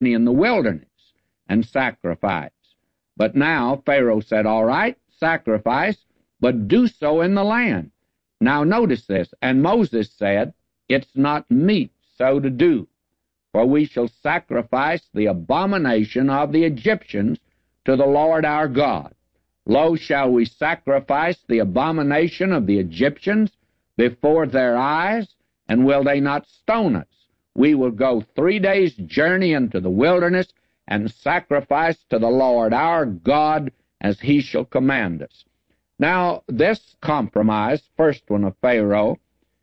in the wilderness and sacrifice. But now Pharaoh said, all right, sacrifice, but do so in the land. Now notice this, and Moses said, it's not meet so to do, for we shall sacrifice the abomination of the Egyptians to the Lord our God. Lo, shall we sacrifice the abomination of the Egyptians before their eyes, and will they not stone us? We will go 3 days' journey into the wilderness and sacrifice to the Lord our God as he shall command us. Now, this compromise, first one of Pharaoh,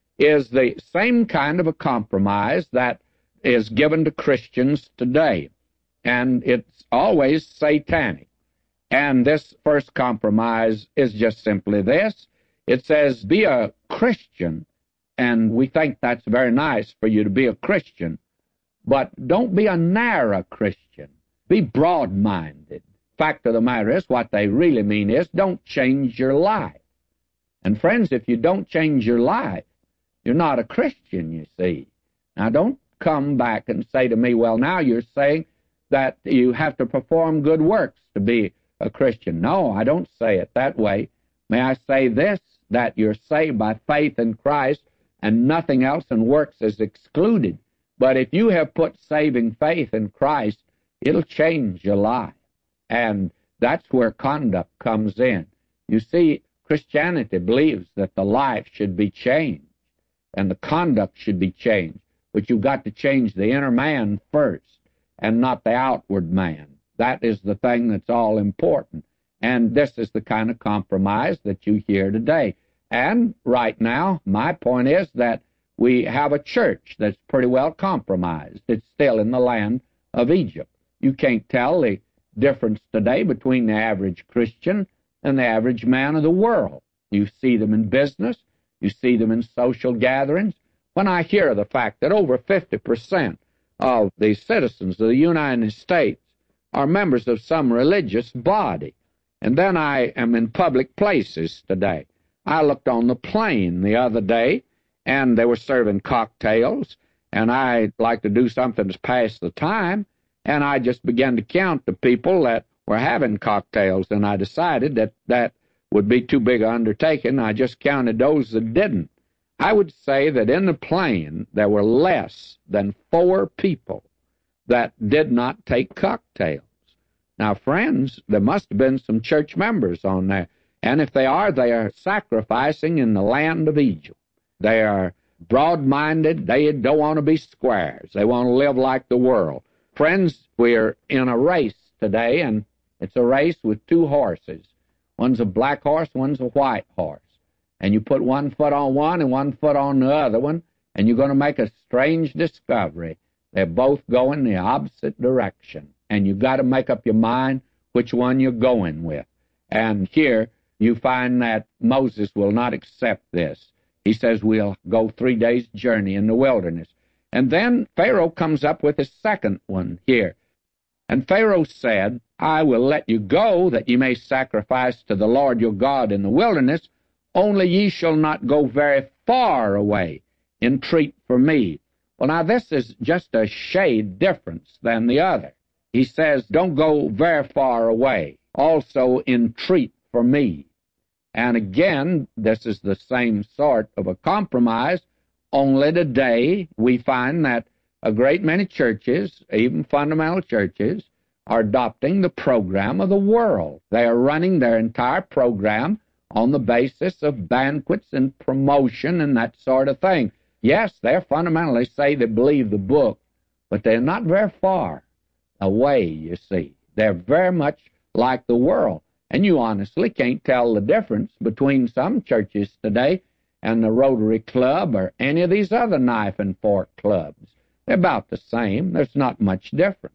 is the same kind of a compromise that is given to Christians today, and it's always satanic. And this first compromise is just simply this. It says, be a Christian, and we think that's very nice for you to be a Christian, but don't be a narrow Christian. Be broad-minded. Fact of the matter is, what they really mean is, don't change your life. And friends, if you don't change your life, you're not a Christian, you see. Now, don't come back and say to me, well, now you're saying that you have to perform good works to be a Christian. No, I don't say it that way. May I say this, that you're saved by faith in Christ and nothing else, and works is excluded. But if you have put saving faith in Christ, it'll change your life. And that's where conduct comes in. You see, Christianity believes that the life should be changed and the conduct should be changed. But you've got to change the inner man first and not the outward man. That is the thing that's all important. And this is the kind of compromise that you hear today. And right now, my point is that we have a church that's pretty well compromised. It's still in the land of Egypt. You can't tell the difference today between the average Christian and the average man of the world. You see them in business. You see them in social gatherings. When I hear the fact that over 50% of the citizens of the United States are members of some religious body, and then I am in public places today. I looked on the plane the other day, and they were serving cocktails, and I'd like to do something to pass the time, and I just began to count the people that were having cocktails, and I decided that that would be too big an undertaking. I just counted those that didn't. I would say that in the plane there were less than 4 people that did not take cocktails. Now, friends, there must have been some church members on there, and if they are sacrificing in the land of Egypt. They are broad-minded. They don't want to be squares. They want to live like the world. Friends, we're in a race today, and it's a race with 2 horses. One's a black horse, one's a white horse. And you put one foot on one and one foot on the other one, and you're going to make a strange discovery. They're both going the opposite direction, and you've got to make up your mind which one you're going with. And here you find that Moses will not accept this. He says we'll go 3 days' journey in the wilderness. And then Pharaoh comes up with a second one here. And Pharaoh said, I will let you go, that ye may sacrifice to the Lord your God in the wilderness, only ye shall not go very far away. Entreat for me. Well, now this is just a shade difference than the other. He says, don't go very far away. Also, entreat for me. And again, this is the same sort of a compromise, only today we find that a great many churches, even fundamental churches, are adopting the program of the world. They are running their entire program on the basis of banquets and promotion and that sort of thing. Yes, they fundamentally say they believe the book, but they're not very far away, you see. They're very much like the world. And you honestly can't tell the difference between some churches today and the Rotary Club or any of these other knife and fork clubs. They're about the same. There's not much difference.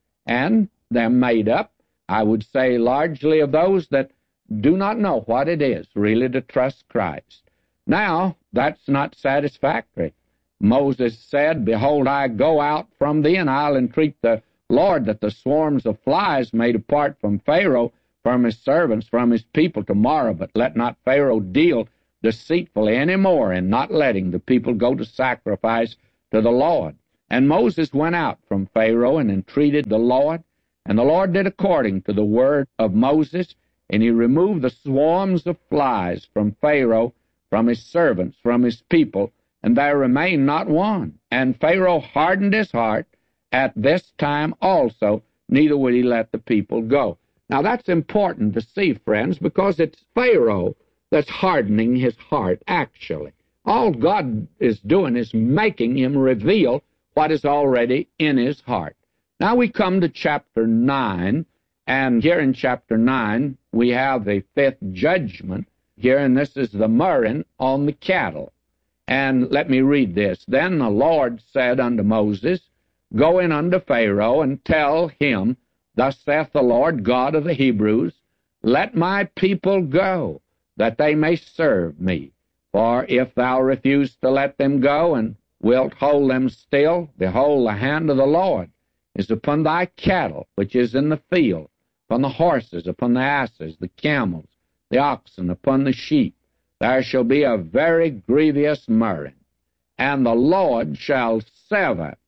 And they're made up, I would say, largely of those that do not know what it is really to trust Christ. Now, that's not satisfactory. Moses said, Behold, I go out from thee, and I'll entreat the Lord that the swarms of flies may depart from Pharaoh, from his servants, from his people tomorrow, but let not Pharaoh deal deceitfully any more in not letting the people go to sacrifice to the Lord. And Moses went out from Pharaoh and entreated the Lord, and the Lord did according to the word of Moses, and he removed the swarms of flies from Pharaoh, from his servants, from his people, and there remained not one. And Pharaoh hardened his heart at this time also, neither would he let the people go. Now that's important to see, friends, because it's Pharaoh that's hardening his heart, actually. All God is doing is making him reveal what is already in his heart. Now we come to chapter 9, and here in chapter 9 we have the fifth judgment here, and this is the murrain on the cattle. And let me read this. Then the Lord said unto Moses, Go in unto Pharaoh, and tell him, Thus saith the Lord God of the Hebrews, Let my people go, that they may serve me. For if thou refuse to let them go, and wilt hold them still, behold, the hand of the Lord is upon thy cattle, which is in the field, upon the horses, upon the asses, the camels, the oxen, upon the sheep. There shall be a very grievous murrain, and the Lord shall sever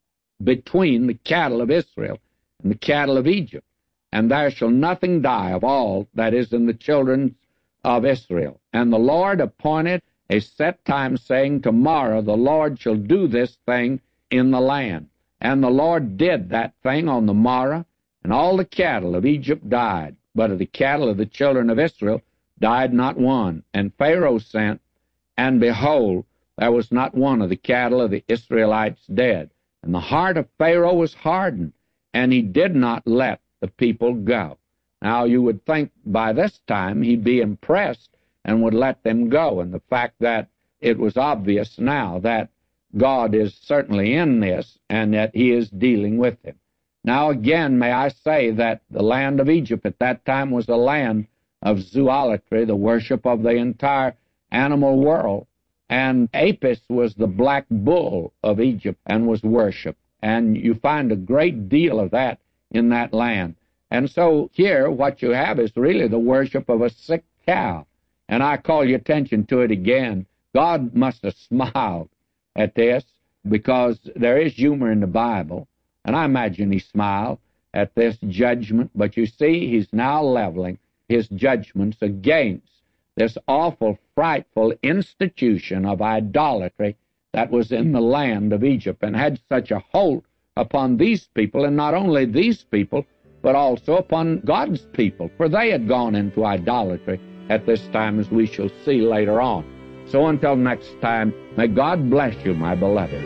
between the cattle of Israel and the cattle of Egypt, and there shall nothing die of all that is in the children of Israel. And the Lord appointed a set time, saying, Tomorrow the Lord shall do this thing in the land. And the Lord did that thing on the morrow, and all the cattle of Egypt died, but of the cattle of the children of Israel died not one. And Pharaoh sent, and behold, there was not one of the cattle of the Israelites dead. And the heart of Pharaoh was hardened, and he did not let the people go. Now you would think by this time he'd be impressed and would let them go. And the fact that it was obvious now that God is certainly in this and that he is dealing with him. Now again, may I say that the land of Egypt at that time was a land of zoolatry, the worship of the entire animal world. And Apis was the black bull of Egypt and was worshipped. And you find a great deal of that in that land. And so here what you have is really the worship of a sick cow. And I call your attention to it again. God must have smiled at this, because there is humor in the Bible, and I imagine he smiled at this judgment. But you see, he's now leveling his judgments against this awful, frightful institution of idolatry that was in the land of Egypt and had such a hold upon these people, and not only these people, but also upon God's people, for they had gone into idolatry at this time, as we shall see later on. So until next time, may God bless you, my beloved.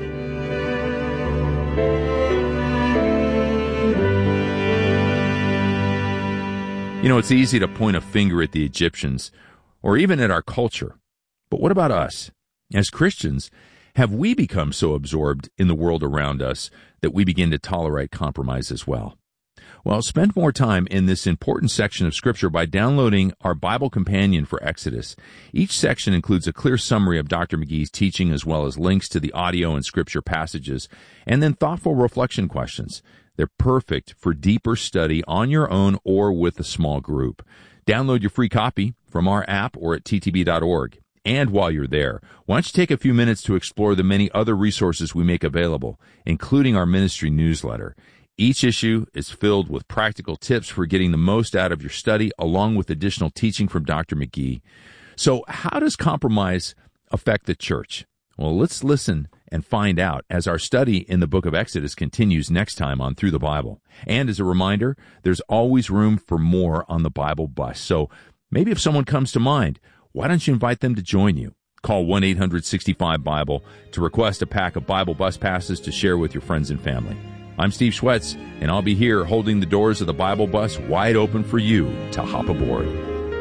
You know, it's easy to point a finger at the Egyptians, or even at our culture. But what about us? As Christians, have we become so absorbed in the world around us that we begin to tolerate compromise as well? Well, spend more time in this important section of Scripture by downloading our Bible Companion for Exodus. Each section includes a clear summary of Dr. McGee's teaching, as well as links to the audio and Scripture passages, and then thoughtful reflection questions. They're perfect for deeper study on your own or with a small group. Download your free copy from our app or at ttb.org. And while you're there, why don't you take a few minutes to explore the many other resources we make available, including our ministry newsletter. Each issue is filled with practical tips for getting the most out of your study, along with additional teaching from Dr. McGee. So how does compromise affect the church? Well, let's listen and find out as our study in the book of Exodus continues next time on Through the Bible. And as a reminder, there's always room for more on the Bible Bus. So maybe if someone comes to mind, why don't you invite them to join you? Call 1-800-65-BIBLE to request a pack of Bible Bus passes to share with your friends and family. I'm Steve Schwetz, and I'll be here holding the doors of the Bible Bus wide open for you to hop aboard.